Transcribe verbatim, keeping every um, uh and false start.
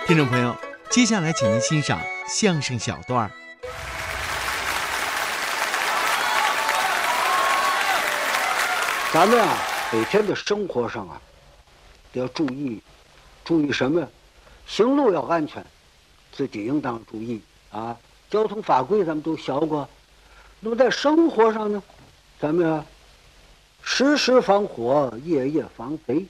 听众朋友，接下来请您欣赏相声小段儿。 咱们啊，每天的生活上啊，得要注意，注意什么呀？行路要安全，自己应当注意啊。交通法规咱们都学过，那么在生活上呢，咱们啊，时时防火，夜夜防贼。